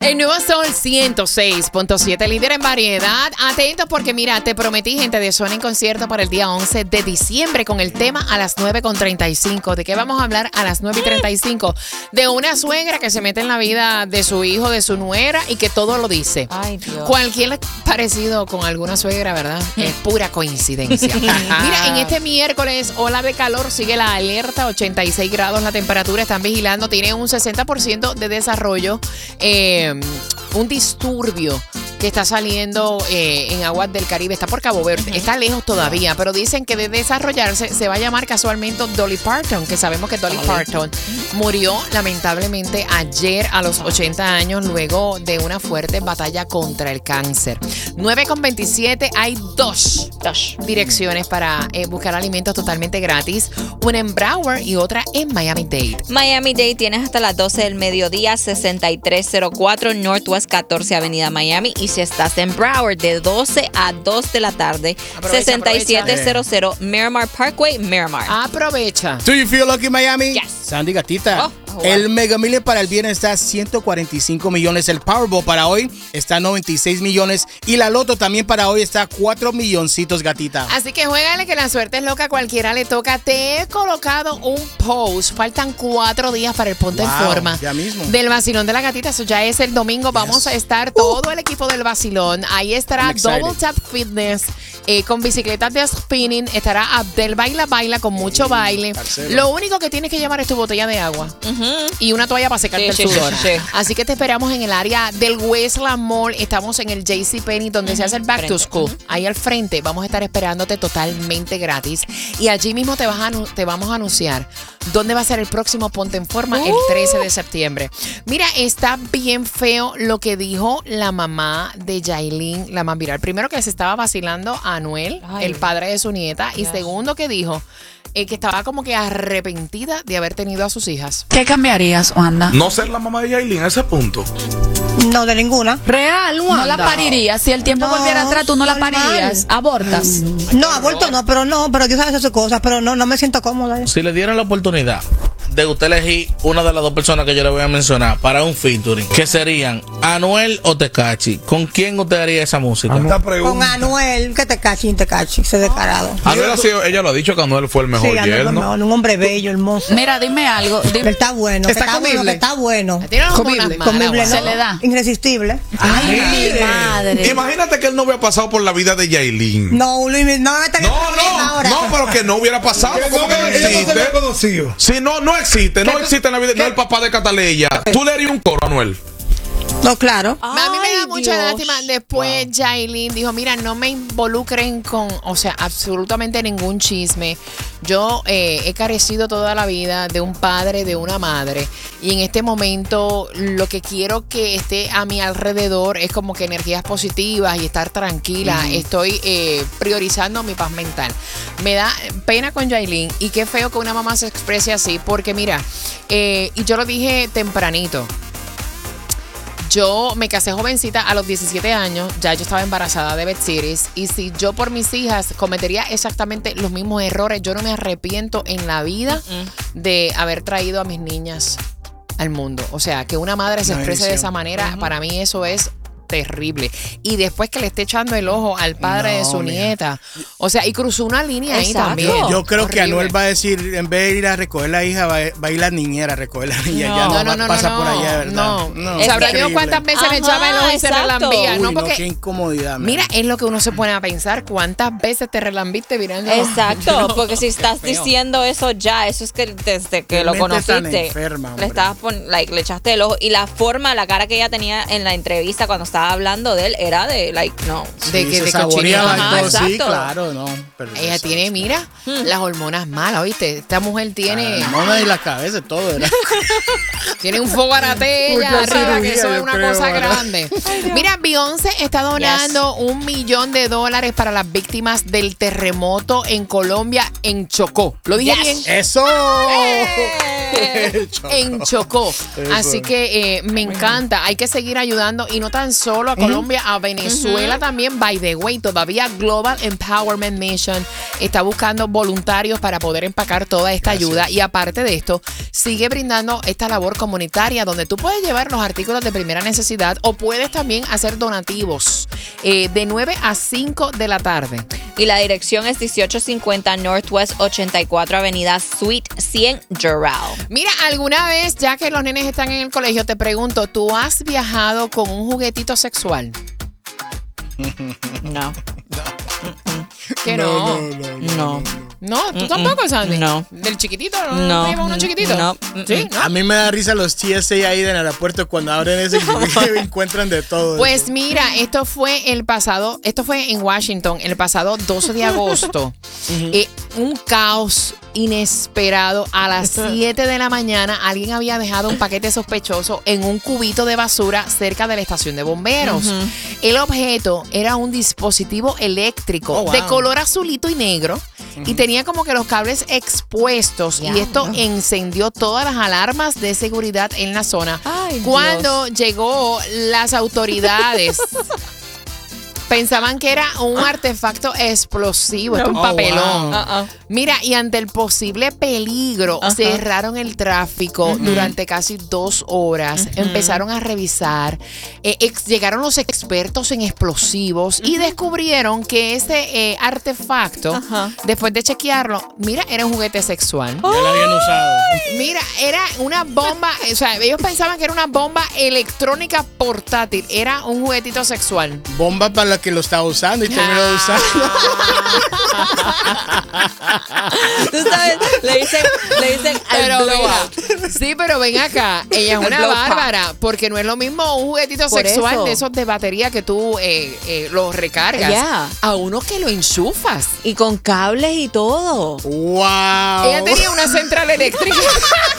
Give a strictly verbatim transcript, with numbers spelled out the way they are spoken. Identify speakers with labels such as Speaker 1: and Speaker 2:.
Speaker 1: El nuevo Sol ciento seis punto siete, líder en variedad. Atentos porque mira, te prometí, gente, de Zona en concierto para el día once de diciembre con el tema a las nueve con treinta y cinco. ¿De qué vamos a hablar a las nueve y treinta y cinco? De una suegra que se mete en la vida de su hijo, de su nuera y que todo lo dice.
Speaker 2: Ay, Dios.
Speaker 1: Cualquier parecido con alguna suegra, ¿verdad? Es pura coincidencia. Mira, en este miércoles, ola de calor, sigue la alerta, ochenta y seis grados la temperatura, están vigilando, tiene un sesenta por ciento de desarrollo. Eh, un disturbio que está saliendo eh, en aguas del Caribe, está por Cabo Verde, uh-huh. está lejos todavía, pero dicen que de desarrollarse se va a llamar casualmente Dolly Parton, que sabemos que Dolly Parton murió lamentablemente ayer a los ochenta años luego de una fuerte batalla contra el cáncer. nueve con veintisiete, hay dos, dos direcciones para eh, buscar alimentos totalmente gratis, una en Broward y otra en Miami-Dade.
Speaker 2: Miami-Dade tienes hasta las doce del mediodía, sesenta y tres cero cuatro Northwest catorce Avenida Miami. Y si estás en Broward, de doce a dos de la tarde, aprovecha, sesenta y siete cero cero aprovecha. Miramar Parkway, Miramar.
Speaker 1: Aprovecha.
Speaker 3: Do you feel lucky, Miami?
Speaker 2: Yes.
Speaker 3: Sandy Gatita.
Speaker 2: Oh, wow.
Speaker 3: El Mega Million para el viernes está a ciento cuarenta y cinco millones. El Powerball para hoy está a noventa y seis millones. Y la Loto también para hoy está a cuatro milloncitos, gatita.
Speaker 1: Así que juégale que la suerte es loca, cualquiera le toca. Te he colocado un post. Faltan cuatro días para el Ponte
Speaker 3: Wow,
Speaker 1: en Forma
Speaker 3: ya mismo.
Speaker 1: del Vacilón de la Gatita. Eso ya es el domingo. Vamos
Speaker 3: Yes.
Speaker 1: a estar todo el equipo del Vacilón. Ahí estará Double Tap Fitness eh, con bicicletas de spinning. Estará Abdel Baila Baila con mucho sí, baile. Parcero. Lo único que tienes que llevar es tu botella de agua uh-huh. y una toalla para secarte sí, el sudor. Sí, sí, sí. Así que te esperamos en el área del Westland Mall. Estamos en el JCPenney donde uh-huh. se hace el Back frente. to School. Uh-huh. Ahí al frente vamos a estar esperándote totalmente gratis. Y allí mismo te, vas a, te vamos a anunciar dónde va a ser el próximo Ponte en Forma uh. el trece de septiembre. Mira, está bien feo lo que dijo la mamá de Yailin, la más viral. Primero que se estaba vacilando a Anuel, Ay. el padre de su nieta. Yes. Y segundo que dijo eh, que estaba como que arrepentida de haber tenido a sus hijas.
Speaker 4: ¿Qué cambiarías, Wanda?
Speaker 5: No ser la mamá de Yailin a ese punto.
Speaker 6: No, de ninguna.
Speaker 4: Real, Wanda. No la parirías. Si el tiempo no, volviera atrás, tú no normal. la parirías. ¿Abortas?
Speaker 6: No, aborto no, pero no, pero Dios sabe esas cosas, pero no, no me siento cómoda.
Speaker 7: Si le dieran la oportunidad de usted elegir una de las dos personas que yo le voy a mencionar para un featuring, que serían Anuel o Tekashi, ¿con quién usted haría esa música?
Speaker 6: Con Anuel, que Tekashi, Tekashi, ese descarado.
Speaker 5: Anuel ha sido, ella lo ha dicho que Anuel fue el mejor sí, yerno.
Speaker 6: Un hombre bello, hermoso.
Speaker 4: Mira, dime algo. Dime.
Speaker 6: Él está bueno.
Speaker 3: Está,
Speaker 6: está
Speaker 3: comible.
Speaker 6: bueno, está bueno.
Speaker 1: Comible.
Speaker 6: Comible, no.
Speaker 4: Se le da.
Speaker 6: Irresistible.
Speaker 4: Ay, mi madre.
Speaker 5: Imagínate que él no hubiera pasado por la vida de Yailin.
Speaker 6: No, Luis, no, está
Speaker 5: no, no, no, pero que no hubiera pasado. ¿Cómo que no existe? Si no, no existe, no existe en la vida. No es el papá de Cataleya. ¿Tú le harías un coro a Anuel?
Speaker 6: No, claro.
Speaker 1: Ay, a mí me da mucha
Speaker 6: Dios.
Speaker 1: lástima. Después wow. Yailin dijo, mira, no me involucren con, o sea, absolutamente ningún chisme. Yo eh, he carecido toda la vida de un padre, de una madre. Y en este momento lo que quiero que esté a mi alrededor es como que energías positivas y estar tranquila. Mm. Estoy eh, priorizando mi paz mental. Me da pena con Yailin y qué feo que una mamá se exprese así. Porque mira, eh, y yo lo dije tempranito. Yo me casé jovencita a los diecisiete años, ya yo estaba embarazada de Beth Series y si yo por mis hijas cometería exactamente los mismos errores, yo no me arrepiento en la vida uh-uh. de haber traído a mis niñas al mundo. O sea, que una madre se exprese de esa manera, uh-huh. para mí eso es terrible. Y después que le esté echando el ojo al padre no, de su mira. nieta. O sea, y cruzó una línea Exacto. ahí también.
Speaker 3: Yo, yo creo
Speaker 1: Horrible.
Speaker 3: que Anuel va a decir, en vez de ir a recoger la hija, va, va a ir la niñera a recoger la niña.
Speaker 1: No,
Speaker 3: ya no,
Speaker 1: no,
Speaker 3: va,
Speaker 1: no
Speaker 3: pasa
Speaker 1: no,
Speaker 3: por allá, ¿verdad?
Speaker 1: No,
Speaker 3: no.
Speaker 1: ¿Sabrá Dios cuántas veces Ajá, me echaba el ojo y se relambía?
Speaker 3: Uy,
Speaker 1: no,
Speaker 3: no,
Speaker 1: porque,
Speaker 3: qué incomodidad.
Speaker 1: Mira, man. es lo que uno se pone a pensar. ¿Cuántas veces te relambiste mirando?
Speaker 2: Exacto, no, porque si estás diciendo eso ya, eso es que desde que lo conociste,
Speaker 3: enferma,
Speaker 2: le estabas pon, like, le echaste el ojo. Y la forma, la cara que ella tenía en la entrevista cuando estaba hablando de él era de, like, no.
Speaker 3: Sí,
Speaker 1: de que
Speaker 3: se
Speaker 1: de
Speaker 3: saboreaba
Speaker 1: cochinilla.
Speaker 3: Sí, claro, no.
Speaker 1: Ella eso, tiene, mira, hmm. las hormonas malas, ¿oíste? Esta mujer tiene...
Speaker 3: Las hormonas y la cabeza, todo, ¿verdad?
Speaker 1: Tiene un fogarate ella arriba, que eso es una creo, cosa ¿verdad? grande. Mira, Beyoncé está donando yes. un millón de dólares para las víctimas del terremoto en Colombia, en Chocó. ¿Lo dije yes. bien?
Speaker 3: ¡Eso!
Speaker 1: ¡Eh! En Chocó. Eso. Así que eh, me encanta. Hay que seguir ayudando y no tan solo a Colombia, uh-huh. a Venezuela uh-huh. también. By the way, todavía Global Empowerment Mission está buscando voluntarios para poder empacar toda esta Gracias. ayuda. Y aparte de esto, sigue brindando esta labor comunitaria donde tú puedes llevar los artículos de primera necesidad o puedes también hacer donativos eh, de nueve a cinco de la tarde.
Speaker 2: Y la dirección es dieciocho cincuenta Northwest ochenta y cuatro Avenida Suite cien, Doral.
Speaker 1: Mira, alguna vez, ya que los nenes están en el colegio, te pregunto, ¿tú has viajado con un juguetito sexual?
Speaker 2: No.
Speaker 1: ¿Qué no?
Speaker 2: No. No. no.
Speaker 1: No, ¿tú tampoco, Sandy?
Speaker 2: No.
Speaker 1: ¿Del chiquitito?
Speaker 2: ¿No?
Speaker 1: ¿No? ¿Uno chiquitito?
Speaker 2: No.
Speaker 1: ¿Sí? ¿No?
Speaker 3: A mí me da risa los T S A ahí en el aeropuerto cuando abren ese y encuentran de todo.
Speaker 1: Pues
Speaker 3: eso.
Speaker 1: mira, esto fue el pasado, esto fue en Washington, el pasado doce de agosto. uh-huh. eh, un caos inesperado. A las siete de la mañana alguien había dejado un paquete sospechoso en un cubito de basura cerca de la estación de bomberos. Uh-huh. El objeto era un dispositivo eléctrico oh, wow. de color azulito y negro uh-huh. y tenía como que los cables expuestos yeah, y esto no. encendió todas las alarmas de seguridad en la zona. Ay, Cuando Dios. llegó las autoridades pensaban que era un artefacto explosivo, no. esto es un papelón. Oh, wow. uh-uh. Mira, y ante el posible peligro, uh-huh. cerraron el tráfico uh-huh. durante casi dos horas. Uh-huh. Empezaron a revisar. Eh, ex, llegaron los expertos en explosivos uh-huh. y descubrieron que ese eh, artefacto, uh-huh. después de chequearlo, mira, era un juguete sexual.
Speaker 3: Ya lo habían usado.
Speaker 1: Mira, era una bomba, o sea, ellos pensaban que era una bomba electrónica portátil. Era un juguetito sexual.
Speaker 3: Bomba para la que lo estaba usando y terminó de usarlo.
Speaker 2: Tú sabes, le dicen, le dicen
Speaker 1: pero mira, sí, pero ven acá, ella es una bárbara, porque no es lo mismo un juguetito Por sexual eso. de esos de batería que tú eh, eh, los recargas yeah. a uno que lo enchufas.
Speaker 2: Y con cables y todo.
Speaker 3: ¡Wow!
Speaker 1: Ella tenía una central eléctrica.